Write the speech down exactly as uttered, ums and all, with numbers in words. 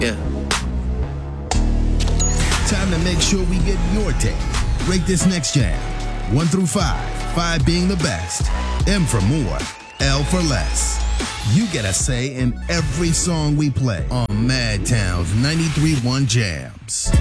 Yeah. Time to make sure we get your take. Rate this next jam. One through five. Five being the best. M for more. L for less. You get a say in every song we play on Madtown's ninety-three point one Jams.